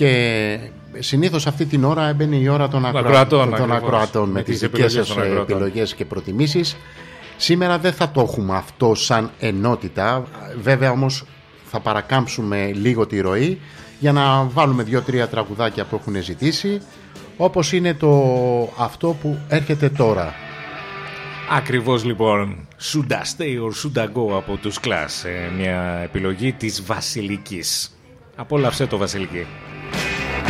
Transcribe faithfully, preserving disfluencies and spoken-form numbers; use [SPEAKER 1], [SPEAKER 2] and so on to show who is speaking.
[SPEAKER 1] Και συνήθως αυτή την ώρα έμπαινε η ώρα των, ακροα...
[SPEAKER 2] ακροατών,
[SPEAKER 1] των ακροατών με, με τις δικές σας επιλογές και προτιμήσεις. Σήμερα δεν θα το έχουμε αυτό σαν ενότητα. Βέβαια όμως θα παρακάμψουμε λίγο τη ροή για να βάλουμε δύο-τρία τραγουδάκια που έχουν ζητήσει, όπως είναι το αυτό που έρχεται τώρα.
[SPEAKER 2] Ακριβώς λοιπόν, Should I Stay or Should I Go από τους Clash, μια επιλογή της Βασιλικής. Απόλαυσέ το, Βασιλική.